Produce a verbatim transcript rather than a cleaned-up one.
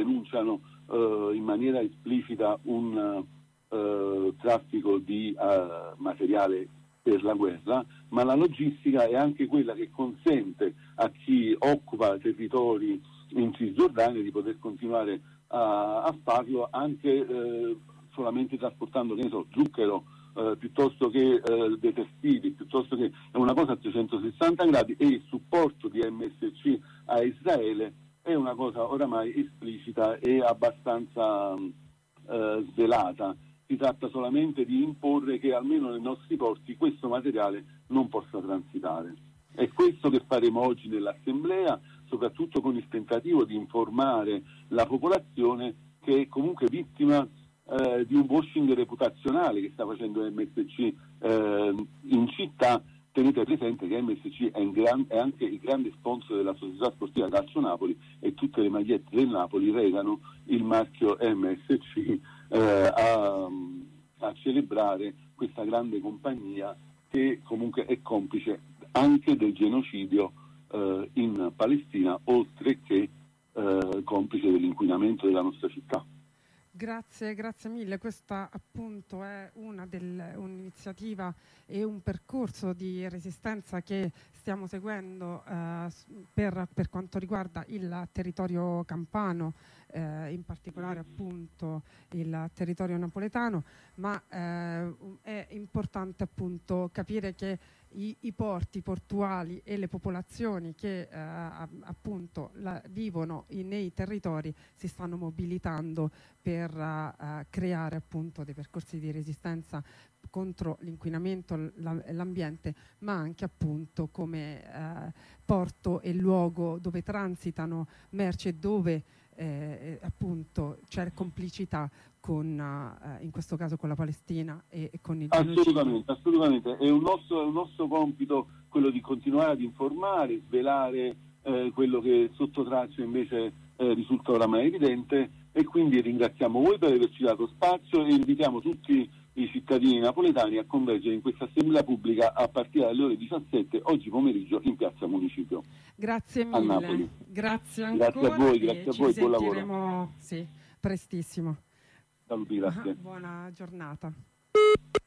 denunciano eh, in maniera esplicita un eh, traffico di eh, materiale per la guerra, ma la logistica è anche quella che consente a chi occupa territori in Cisgiordania di poter continuare a, a farlo anche eh, solamente trasportando, che ne so, zucchero, eh, piuttosto che eh, dei tessili, piuttosto che è una cosa a trecentosessanta gradi, e il supporto di M S C a Israele è una cosa oramai esplicita e abbastanza eh, svelata. Si tratta solamente di imporre che almeno nei nostri porti questo materiale non possa transitare. È questo che faremo oggi nell'Assemblea, soprattutto con il tentativo di informare la popolazione che è comunque vittima eh, di un washing reputazionale che sta facendo M S C eh, in città. Tenete presente che M S C è, gran, è anche il grande sponsor della società sportiva Calcio Napoli, e tutte le magliette del Napoli regano il marchio M S C eh, a, a celebrare questa grande compagnia che comunque è complice anche del genocidio eh, in Palestina, oltre che eh, complice dell'inquinamento della nostra città. Grazie, grazie mille. Questa appunto è una del, un'iniziativa e un percorso di resistenza che stiamo seguendo eh, per, per quanto riguarda il territorio campano, eh, in particolare appunto il territorio napoletano, ma eh, è importante appunto capire che I, i porti portuali e le popolazioni che eh, appunto la, vivono in, nei territori si stanno mobilitando per uh, creare appunto dei percorsi di resistenza contro l'inquinamento, la, l'ambiente, ma anche appunto come uh, porto e luogo dove transitano merci e dove eh, appunto c'è complicità con, uh, in questo caso con la Palestina e, e con il genocidio. Assolutamente, assolutamente. È un nostro, è un nostro compito quello di continuare ad informare, svelare eh, quello che sotto traccia invece eh, risulta oramai evidente, e quindi ringraziamo voi per averci dato spazio e invitiamo tutti i cittadini napoletani a convergere in questa assemblea pubblica a partire dalle ore diciassette oggi pomeriggio in Piazza Municipio. Grazie mille. A Napoli. Grazie ancora. Grazie a voi, grazie a voi, buon lavoro. Sì, prestissimo. Saluti, grazie. Buona giornata.